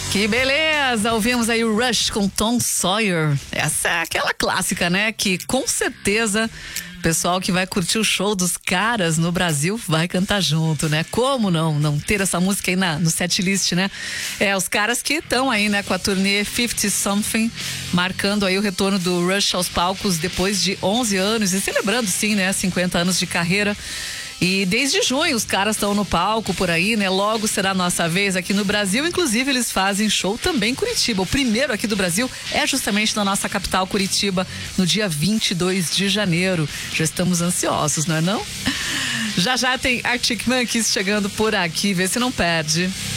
Que beleza! Ouvimos aí o Rush com Tom Sawyer. Essa é aquela clássica, né? Que com certeza o pessoal que vai curtir o show dos caras no Brasil vai cantar junto, né? Como não ter essa música aí no setlist, né? Os caras que estão aí, né, com a turnê 50 Something, marcando aí o retorno do Rush aos palcos depois de 11 anos e celebrando, sim, né, 50 anos de carreira. E desde junho os caras estão no palco por aí, né? Logo será a nossa vez aqui no Brasil. Inclusive, eles fazem show também em Curitiba. O primeiro aqui do Brasil é justamente na nossa capital, Curitiba, no dia 22 de janeiro. Já estamos ansiosos, não é não? Já tem Arctic Monkeys chegando por aqui. Vê se não perde.